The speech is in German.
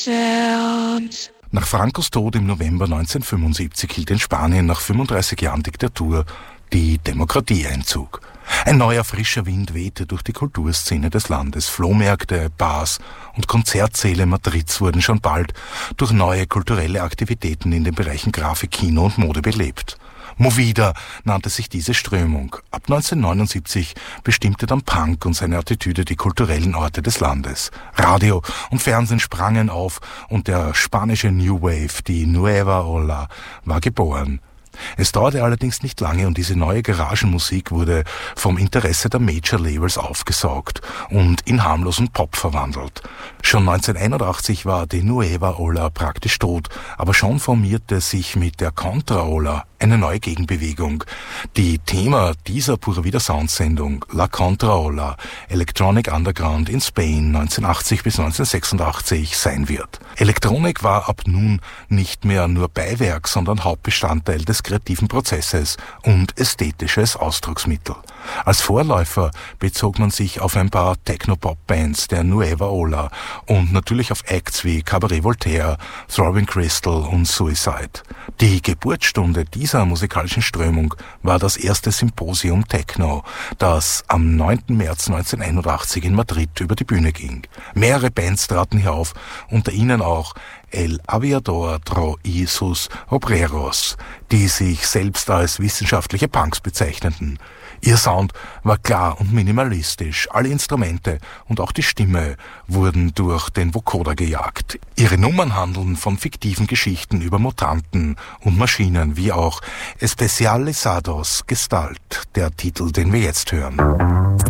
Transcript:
Nach Francos Tod im November 1975 hielt in Spanien nach 35 Jahren Diktatur die Demokratie Einzug. Ein neuer frischer Wind wehte durch die Kulturszene des Landes. Flohmärkte, Bars und Konzertsäle Madrids wurden schon bald durch neue kulturelle Aktivitäten in den Bereichen Grafik, Kino und Mode belebt. Movida nannte sich diese Strömung. Ab 1979 bestimmte dann Punk und seine Attitüde die kulturellen Orte des Landes. Radio und Fernsehen sprangen auf und der spanische New Wave, die Nueva Ola, war geboren. Es dauerte allerdings nicht lange und diese neue Garagenmusik wurde vom Interesse der Major-Labels aufgesaugt und in harmlosen Pop verwandelt. Schon 1981 war die Nueva Ola praktisch tot, aber schon formierte sich mit der Contra-Ola eine neue Gegenbewegung. Die Thema dieser Pura Vida Sound-Sendung La Contra-Ola, Electronic Underground in Spain 1980 bis 1986 sein wird. Elektronik war ab nun nicht mehr nur Beiwerk, sondern Hauptbestandteil des kreativen Prozesses und ästhetisches Ausdrucksmittel. Als Vorläufer bezog man sich auf ein paar Techno-Pop-Bands der Nueva Ola und natürlich auf Acts wie Cabaret Voltaire, Throbbing Crystal und Suicide. Die Geburtsstunde dieser musikalischen Strömung war das erste Symposium Techno, das am 9. März 1981 in Madrid über die Bühne ging. Mehrere Bands traten hier auf, unter ihnen auch El Aviador Tro y sus Obreros, die sich selbst als wissenschaftliche Punks bezeichneten. Ihr Sound war klar und minimalistisch. Alle Instrumente und auch die Stimme wurden durch den Vocoder gejagt. Ihre Nummern handeln von fiktiven Geschichten über Mutanten und Maschinen, wie auch Especializados Gestalt, der Titel, den wir jetzt hören.